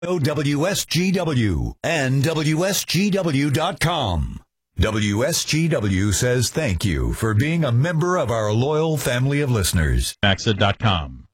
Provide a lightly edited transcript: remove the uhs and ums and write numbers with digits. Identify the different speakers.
Speaker 1: WSGW and WSGW.com. WSGW says thank you for being a member of our loyal family of listeners.
Speaker 2: Maxa.com.